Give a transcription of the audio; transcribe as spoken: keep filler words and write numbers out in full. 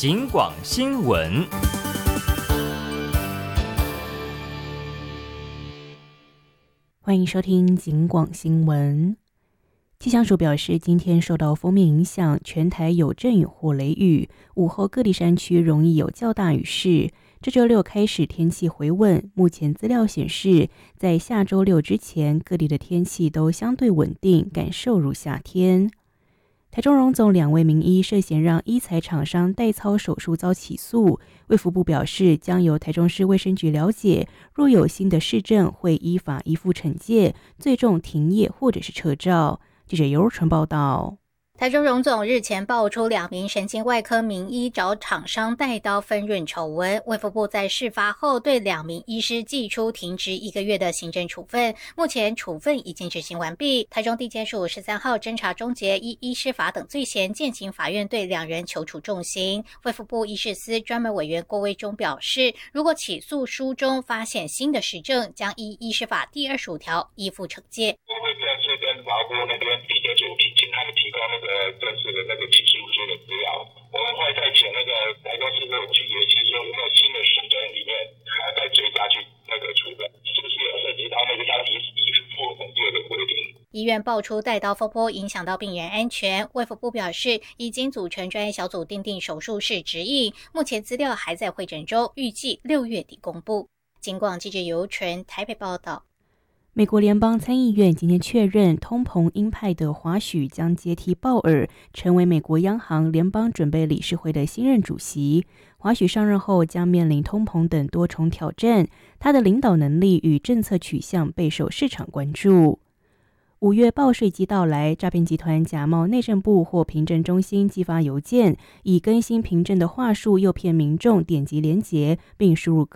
警广新闻。 欢迎收听警广新闻。气象署表示，今天受到锋面影响，全台有阵雨或雷雨，午后各地山区容易有较大雨势。这周六开始天气回稳，目前资料显示，在下周六之前，各地的天气都相对稳定，感受如夏天。台中荣总两位名医涉嫌让医材厂商代操手术遭起诉，卫福部表示将由台中市卫生局了解，若有新的事证，会依法依附惩戒，最重停业或者是撤照。记者尤纯报道。 台中荣总日前爆出两名神经外科名医找厂商带刀分润丑闻，卫福部在事发后对两名医师寄出停职一个月的行政处分，目前处分已经执行完毕。台中地检署十三号侦查终结，依医师法等罪嫌，践行法院对两人求处重刑。卫福部医事司专门委员郭威忠表示，如果起诉书中发现新的实证，将依医师法第二十五条依附惩戒。 我会正式跟法务部那边地检署请他们提供那个正式的那个起诉书的资料，我们会再请那个台中市政府去研析说有没有新的实证里面还要再追加去那个处分，是不是有涉及到那个要依依附惩戒的规定。 医院爆出带刀风波，影响到病人安全。卫福部表示，已经组成专业小组订定手术室指引，目前资料还在会诊中，预计六月底公布。警广记者尤纯台北报道。 美国联邦参议院今天确认，通膨鹰派的华许将接替鲍尔，成为美国央行联邦准备理事会的新任主席。华许上任后将面临通膨等多重挑战，他的领导能力与政策取向备受市场关注。五月报税季到来，诈骗集团假冒内政部或凭证中心寄发邮件，以更新凭证的话术诱骗民众点击连结，并输入